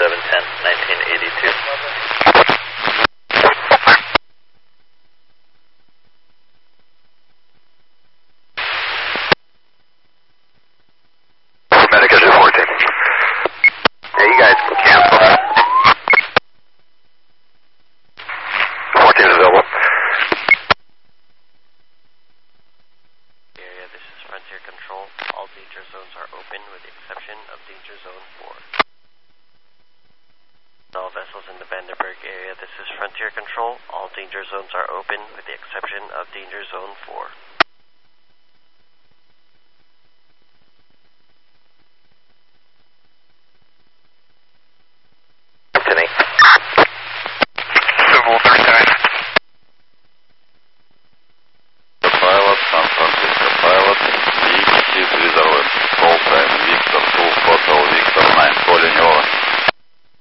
Medic issue 14. Hey, you guys can cancel that. 14 is available. Area, this is Frontier Control. All danger zones are open with the exception of Danger Zone 4. All vessels in the Vandenberg area, this is Frontier Control. All danger zones are open with the exception of Danger Zone 4.